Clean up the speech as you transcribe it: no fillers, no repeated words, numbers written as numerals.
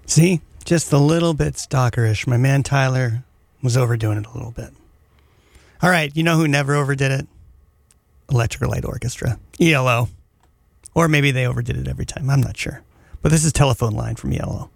See? Just a little bit stalkerish. My man Tyler was overdoing it a little bit. All right, you know who never overdid it? Electric Light Orchestra. ELO. Or maybe they overdid it every time. I'm not sure. But this is Telephone Line from ELO.